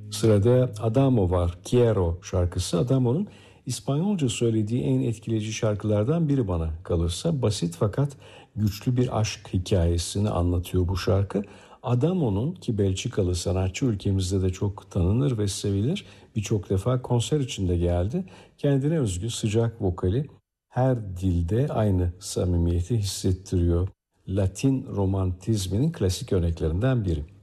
Sırada Adamo var, Quiero şarkısı. Adamo'nun İspanyolca söylediği en etkileyici şarkılardan biri bana kalırsa. Basit fakat güçlü bir aşk hikayesini anlatıyor bu şarkı. Adamo'nun, ki Belçikalı sanatçı, ülkemizde de çok tanınır ve sevilir, birçok defa konser içinde geldi. Kendine özgü sıcak vokali her dilde aynı samimiyeti hissettiriyor. Latin romantizminin klasik örneklerinden biri.